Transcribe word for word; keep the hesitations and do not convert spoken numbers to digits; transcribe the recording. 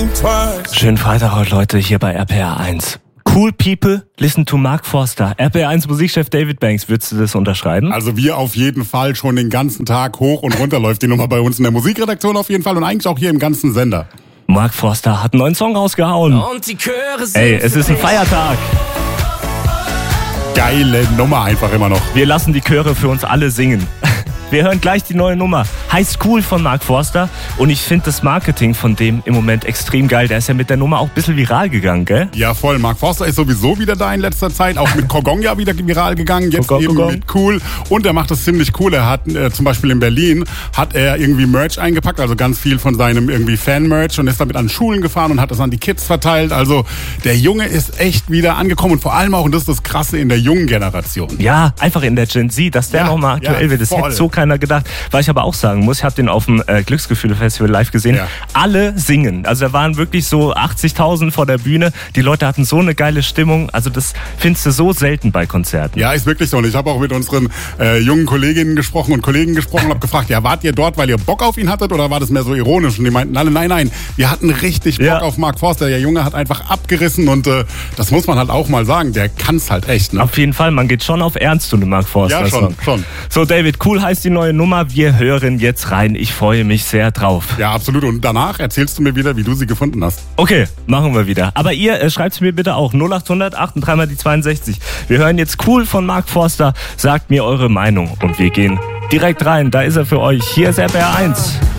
Schönen Freitag heute, Leute, hier bei R P R eins. Cool people, listen to Mark Forster. R P R eins Musikchef David Banks, würdest du das unterschreiben? Also wir auf jeden Fall, schon den ganzen Tag hoch und runter läuft die Nummer bei uns in der Musikredaktion auf jeden Fall und eigentlich auch hier im ganzen Sender. Mark Forster hat einen neuen Song rausgehauen. Und die Chöre sind Ey, es ist ein Feiertag. Geile Nummer einfach immer noch. Wir lassen die Chöre für uns alle singen. Wir hören gleich die neue Nummer. Heißt Cool von Mark Forster. Und ich finde das Marketing von dem im Moment extrem geil. Der ist ja mit der Nummer auch ein bisschen viral gegangen, gell? Ja, voll. Mark Forster ist sowieso wieder da in letzter Zeit. Auch mit Kogonja wieder viral gegangen. Jetzt Kogong, eben Kogong. mit Cool. Und er macht das ziemlich cool. Er hat äh, zum Beispiel in Berlin hat er irgendwie Merch eingepackt. Also ganz viel von seinem irgendwie Fan-Merch. Und ist damit an Schulen gefahren und hat das an die Kids verteilt. Also der Junge ist echt wieder angekommen. Und vor allem auch, und das ist das Krasse, in der jungen Generation. Ja, einfach in der Gen Z, dass der Ja, nochmal aktuell ja, wird. Das voll. hätte so keiner gedacht. Was ich aber auch sagen muss, ich habe den auf dem äh, Glücksgefühle-Festival live gesehen. Ja. Alle singen. Also da waren wirklich so achtzigtausend vor der Bühne. Die Leute hatten so eine geile Stimmung. Also das findest du so selten bei Konzerten. Ja, ist wirklich so. Und ich habe auch mit unseren äh, jungen Kolleginnen gesprochen und Kollegen gesprochen und habe gefragt, ja, wart ihr dort, weil ihr Bock auf ihn hattet oder war das mehr so ironisch? Und die meinten alle, nein, nein, wir hatten richtig Bock Ja. auf Mark Forster. Der Junge hat einfach abgerissen und äh, das muss man halt auch mal sagen, der kann's halt echt. Ne? Auf jeden Fall, man geht schon auf Ernst zu dem Mark Forster. Ja, schon, schon. So, David, Cool heißt die neue Nummer. Wir hören jetzt rein. Ich freue mich sehr drauf. Ja, absolut. Und danach erzählst du mir wieder, wie du sie gefunden hast. Okay, machen wir wieder. Aber ihr äh, schreibt mir bitte auch null achthundert achtunddreißig mal die zweiundsechzig. Wir hören jetzt Cool von Mark Forster. Sagt mir eure Meinung und wir gehen direkt rein. Da ist er für euch. Hier ist R P R eins.